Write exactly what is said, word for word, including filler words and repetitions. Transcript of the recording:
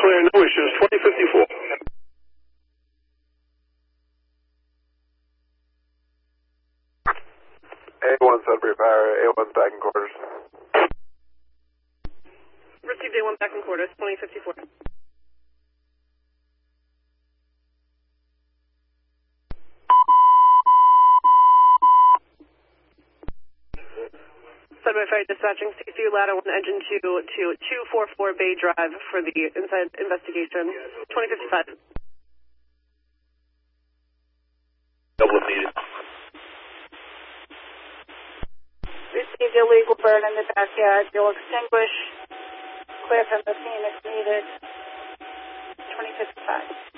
clear, no issues, twenty fifty-four. A one Sudbury Power, A one's back in quarters. Received A one back in quarters, twenty fifty-four. Sudbury Fire dispatching C C U ladder one engine two to two forty-four Bay Drive for the inside investigation, twenty fifty-five. Double needed. Received illegal burn in the backyard. You'll extinguish. Clear from the scene if needed. twenty fifty-five.